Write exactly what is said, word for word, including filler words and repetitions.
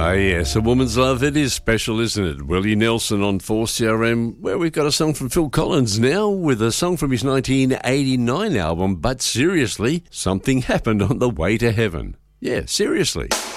Ah, yes, A Woman's Love, it is special, isn't it? Willie Nelson on four C R M, where we've got a song from Phil Collins now with a song from his nineteen eighty-nine album, But Seriously, Something Happened on the Way to Heaven. Yeah, seriously.